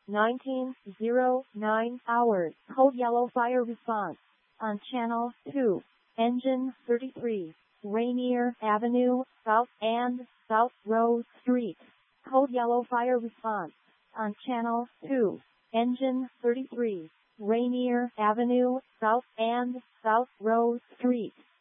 19:09 hours. Code yellow fire response on channel 2. Engine 33. Rainier Avenue, South and South Rose Street. Code yellow fire response on channel 2. Engine 33. Rainier Avenue, South and South Rose Street.